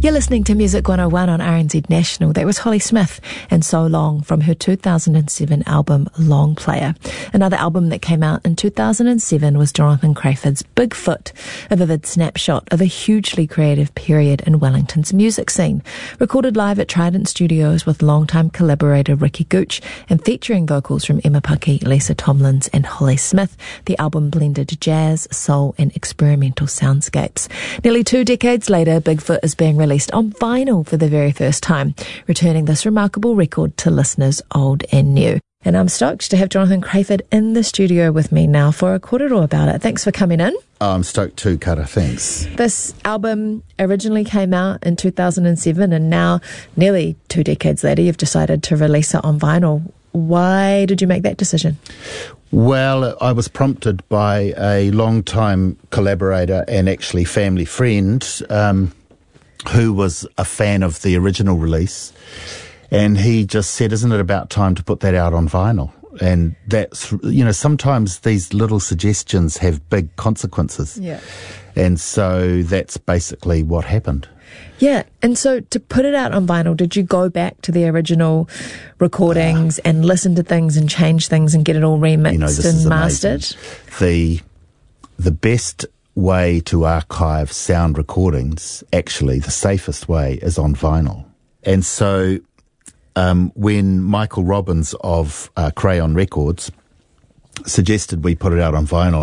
You're listening to Music 101 on RNZ National. That was Holly Smith and So Long from her 2007 album Long Player. Another album that came out in 2007 was Jonathan Crayford's Bigfoot, a vivid snapshot of a hugely creative period in Wellington's music scene. Recorded live at Trident Studios with longtime collaborator Ricky Gooch and featuring vocals from Emma Puckey, Lisa Tomlins and Holly Smith, the album blended jazz, soul and experimental soundscapes. Nearly 2 decades later, Bigfoot is being released on vinyl for the very first time, returning this remarkable record to listeners old and new. And I'm stoked to have Jonathan Crayford in the studio with me now for a korero about it. Thanks for coming in. Oh, I'm stoked too, Kara, thanks. This album originally came out in 2007 and now, nearly 2 decades later, you've decided to release it on vinyl. Why did you make that decision? Well, I was prompted by a long-time collaborator and actually family friend who was a fan of the original release, and he just said, isn't it about time to put that out on vinyl? And that's, sometimes these little suggestions have big consequences. Yeah. And so that's basically what happened. Yeah, and so to put it out on vinyl, did you go back to the original recordings and listen to things and change things and get it all remixed and mastered? Amazing. The best way to archive sound recordings, actually the safest way, is on vinyl. And so when Michael Robbins of Crayon Records suggested we put it out on vinyl,